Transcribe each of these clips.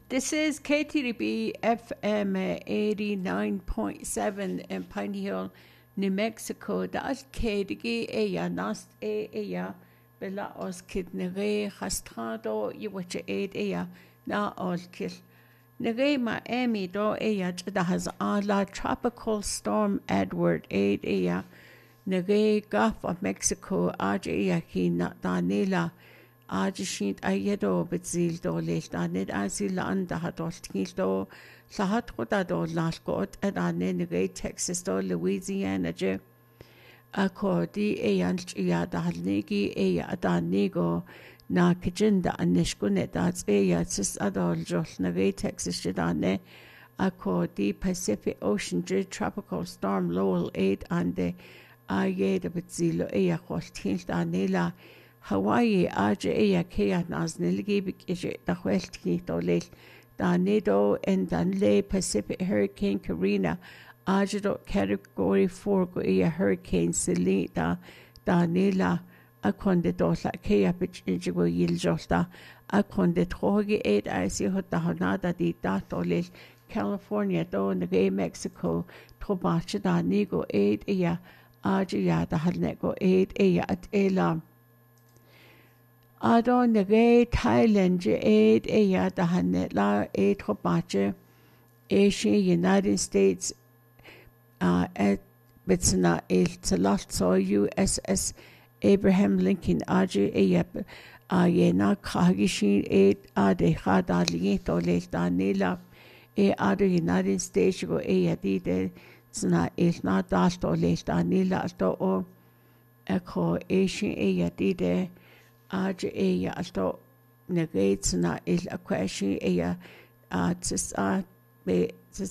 This is KTDB FM 89.7 in Piney Hill, New Mexico. Das KDG eya nast eya bela os kid nere hastrado iwache eya na os kil. Nere Miami do eya da has ala tropical storm Edward eya nere Gulf of Mexico eya ki na danela. Shint ayedo betzil do lecht anet asil an da hat dostkil do sahat roda do lasgot at anen ge Texas do Louisiana je akodi eyanch ya da halnegi e adanego na kijinda anishkunet that's eya sis adol jol na ge Texas jidane akodi Pacific Ocean je tropical storm Lowell 8 ande ayeda betzilo eya khostil danela Hawaii aja eya kea naznilgi bikije da khweltki dolel da nedo and danle Pacific Hurricane Karina aja do category 4 go eya hurricane Selene da nela akonde dola kea bikije go yiljolta akonde trogi 8 isi hota hanada di da dolel California do nge Mexico trobacha da nigo 8 eya aja ya da halnego 8 eya at elam Adon nege Thailand je aid eya da hanetla aid hobache Asian United States at bitsna el tsalotso USS Abraham Lincoln aje eya yena kagishin aid ade khada lieto le danela ade United States go eya dide tsna el na dasto le danela to o eko Asian eya dide Aja eya alto negates na il aquashi eya tisa be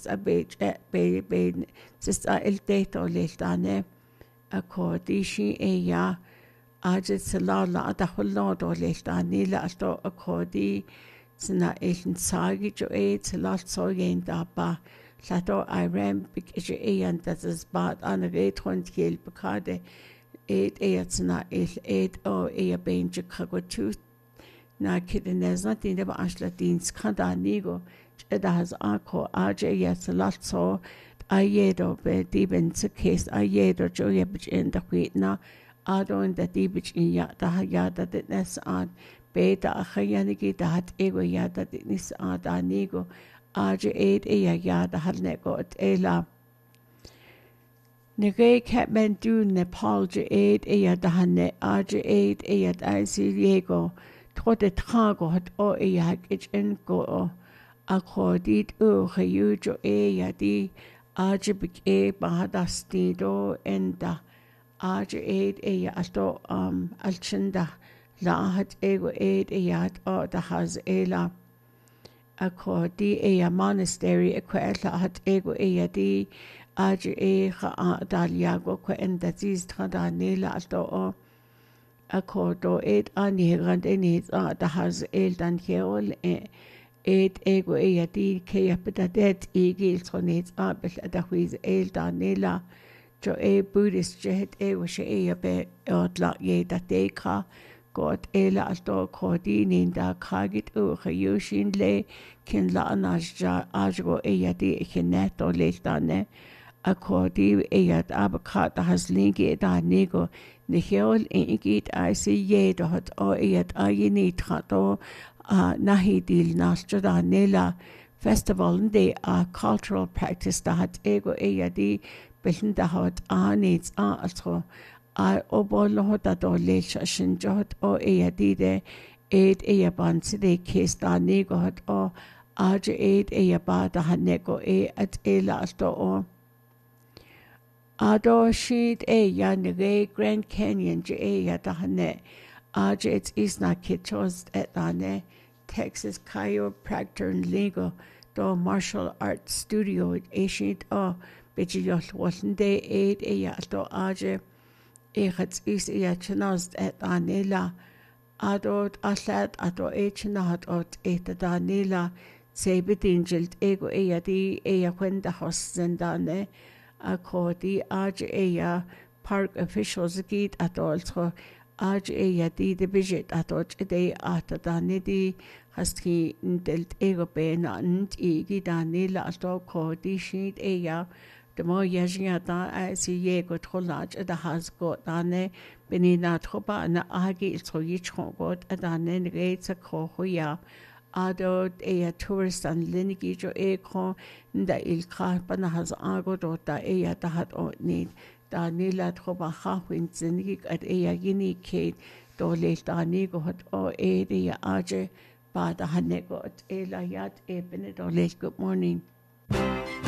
tisa il deto lestane akodishi eya aja salala adahullo lestane la alto akodi sina il sagi jo e salat so yenda ba lato Iran big eya that is bad an a 20 bekade 8 eyatsna il 8 o eya benje kagotu na kidinez not in the ashlatins kandanigo eda has ako aje yaslatso ayedo be diben case ayedo joye bich in the quitna ado in the dibich in ya da ya da nes an beta akhayanigi da hat ego ya da nis adanigo aje 8 eya ya da halnego ela Nege Kathmandu Nepal je 8 eya dahane aje 8 eya daisi yego trote trago hat o eya kitchen go akodit khayujo eya di aje bike bahadasti do enda aje 8 eya asto alchinda la hat ego 8 eya o da has ela akodi eya monastery ekwela hat ego eya di Aja daliago ko enda ziz trada nela alto o akodo 8 anirand enit da has el dan heol 8 ego eya di kea petadet igil tronet abel da huiz el dan nela jo buddhist jet she eya be odla ye da deka god ela alto kodinin da kagit khayushin le kin la anajja ajgo eya di khineto le dane Akodi eyat abakata has linki da nego nihol ingit isi yedo hat o eyat ayini trato nahi dil nastra da nela festival de cultural practice da hat ego eyadi bilin da hat anits altro obolo hota do lecha shinjot o eyadi de 8 eyaban side kes da nego hat o aja 8 eyaba da hanego at ela alto o Ado sheet ya nege Grand Canyon je ya dahane aja it's isna kichos etane Texas chiropractor and legal do martial arts studio at sheet o bijiyot wasnde 8 ya do aja hats is ya chanos etane la ado aslat ado echnat ot etadane sebedinjelt ego ya di ya kwenda hosendane Akodi aja eya park officials git at also Aj ella di de budget atot ide atadani di hasti delt ego bena nt igi dani la to ko di shit ella de mo yajia da as ye go tolaj da has go dane benina troba na agi so yichon go dane reits ko hoya ado ella tourist an linigi jo ekon da il karpa has ago da ella da hat o need da nila troba hawin zinnig at ella gini kate do le dani go hat o edi aje ba da hanego at ella yat ebene do le good morning.